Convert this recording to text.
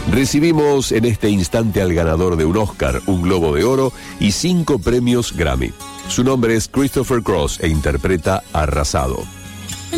Recibimos en este instante al ganador de un Oscar, un Globo de Oro y 5 premios Grammy. Su nombre es Christopher Cross e interpreta Arrasado.